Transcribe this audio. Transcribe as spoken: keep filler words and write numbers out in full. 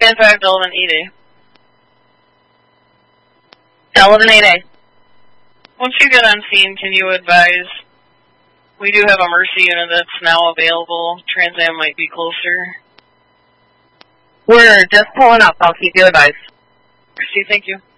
ten five, Delavan eight A. Delavan eight A. Once you get on scene, can you advise? We do have a Mercy unit that's now available. Trans Am might be closer. We're just pulling up. I'll keep you advised. Mercy, thank you.